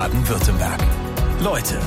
Baden-Württemberg. Leute.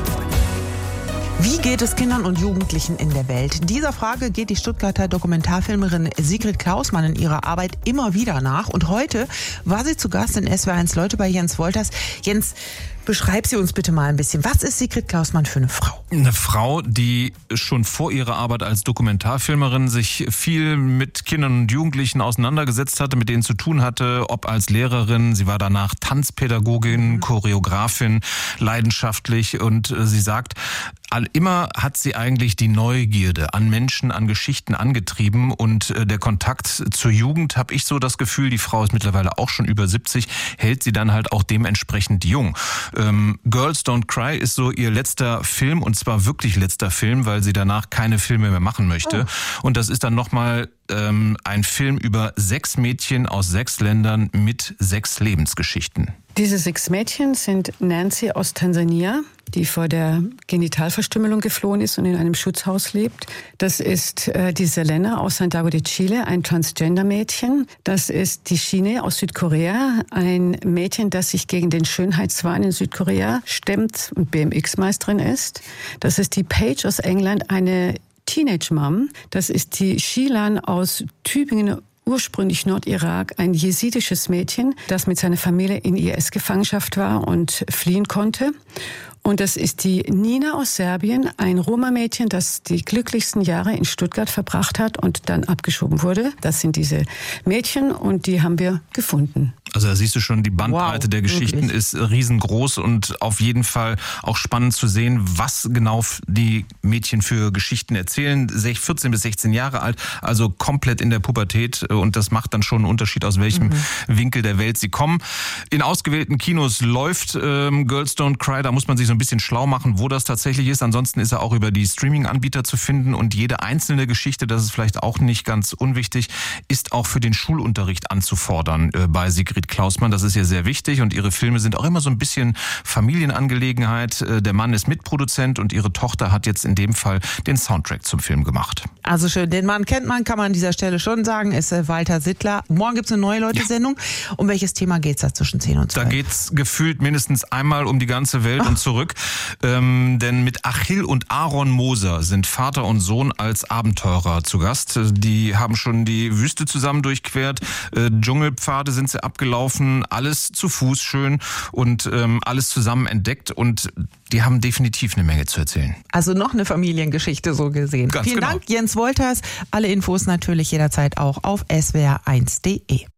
Wie geht es Kindern und Jugendlichen in der Welt? Dieser Frage geht die Stuttgarter Dokumentarfilmerin Sigrid Klausmann in ihrer Arbeit immer wieder nach. Und heute war sie zu Gast in SWR1 Leute bei Jens Wolters. Jens, beschreib sie uns bitte mal ein bisschen. Was ist Sigrid Klausmann für eine Frau? Eine Frau, die schon vor ihrer Arbeit als Dokumentarfilmerin sich viel mit Kindern und Jugendlichen auseinandergesetzt hatte, mit denen zu tun hatte, ob als Lehrerin. Sie war danach Tanzpädagogin, Choreografin, leidenschaftlich. Und sie sagt, immer hat sie eigentlich die Neugierde an Menschen, an Geschichten angetrieben. Und der Kontakt zur Jugend, habe ich so das Gefühl, die Frau ist mittlerweile auch schon über 70, hält sie dann halt auch dementsprechend jung. Girls Don't Cry ist so ihr letzter Film, und zwar wirklich letzter Film, weil sie danach keine Filme mehr machen möchte. Und das ist dann nochmal ein Film über 6 Mädchen aus 6 Ländern mit 6 Lebensgeschichten. Diese 6 Mädchen sind Nancy aus Tansania, die vor der Genitalverstümmelung geflohen ist und in einem Schutzhaus lebt. Das ist die Selena aus Santiago de Chile, ein Transgender-Mädchen. Das ist die Shine aus Südkorea, ein Mädchen, das sich gegen den Schönheitswahn in Südkorea stemmt und BMX-Meisterin ist. Das ist die Paige aus England, eine Teenage Mom. Das ist die Shilan aus Tübingen, ursprünglich Nordirak, ein jesidisches Mädchen, das mit seiner Familie in IS-Gefangenschaft war und fliehen konnte. Und das ist die Nina aus Serbien, ein Roma-Mädchen, das die glücklichsten Jahre in Stuttgart verbracht hat und dann abgeschoben wurde. Das sind diese Mädchen und die haben wir gefunden. Also da siehst du schon, die Bandbreite der Geschichten ist riesengroß und auf jeden Fall auch spannend zu sehen, was genau die Mädchen für Geschichten erzählen. 14 bis 16 Jahre alt, also komplett in der Pubertät, und das macht dann schon einen Unterschied, aus welchem Winkel der Welt sie kommen. In ausgewählten Kinos läuft Girls Don't Cry, da muss man sich so ein bisschen schlau machen, wo das tatsächlich ist. Ansonsten ist er auch über die Streaming-Anbieter zu finden, und jede einzelne Geschichte, das ist vielleicht auch nicht ganz unwichtig, ist auch für den Schulunterricht anzufordern bei Sigrid Klausmann. Das ist ja sehr wichtig, und ihre Filme sind auch immer so ein bisschen Familienangelegenheit. Der Mann ist Mitproduzent und ihre Tochter hat jetzt in dem Fall den Soundtrack zum Film gemacht. Also schön, den Mann kennt man, kann man an dieser Stelle schon sagen, ist Walter Sittler. Morgen gibt's eine neue Leute-Sendung. Ja. Um welches Thema geht's da zwischen 10 und 12? Da geht's gefühlt mindestens einmal um die ganze Welt und zurück. Denn mit Achill und Aaron Moser sind Vater und Sohn als Abenteurer zu Gast. Die haben schon die Wüste zusammen durchquert, Dschungelpfade sind sie abgelaufen, alles zu Fuß schön und alles zusammen entdeckt, und die haben definitiv eine Menge zu erzählen. Also noch eine Familiengeschichte so gesehen. Ganz Vielen genau. Dank, Jens Wolters. Alle Infos natürlich jederzeit auch auf swr1.de.